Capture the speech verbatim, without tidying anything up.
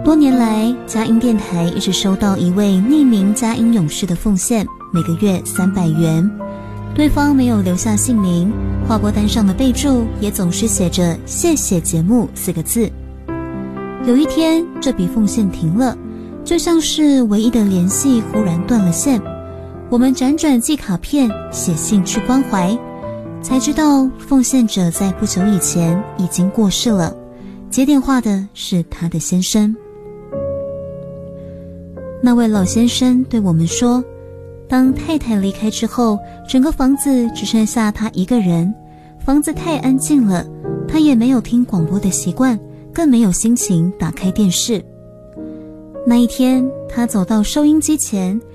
多年来，佳音电台一直收到一位匿名佳音勇士的奉献，每个月三百元。对方没有留下姓名，划拨单上的备注也总是写着谢谢节目四个字。有一天，这笔奉献停了，就像是唯一的联系忽然断了线。我们辗转寄卡片，写信去关怀，才知道奉献者在不久以前已经过世了，接电话的是他的先生。那位老先生对我们说，当太太离开之后，整个房子只剩下他一个人，房子太安静了，他也没有听广播的习惯，更没有心情打开电视。那一天，他走到收音机前，